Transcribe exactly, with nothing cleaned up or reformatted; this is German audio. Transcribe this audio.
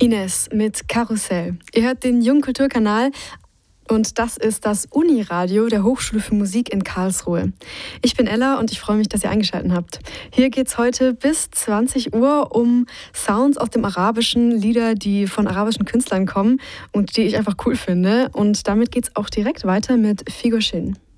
Ines mit Karussell. Ihr hört den Jungen Kulturkanal und das ist das Uniradio der Hochschule für Musik in Karlsruhe. Ich bin Ella und ich freue mich, dass ihr eingeschaltet habt. Hier geht es heute bis zwanzig Uhr um Sounds aus dem Arabischen, Lieder, die von arabischen Künstlern kommen und die ich einfach cool finde. Und damit geht es auch direkt weiter mit Figo Shin.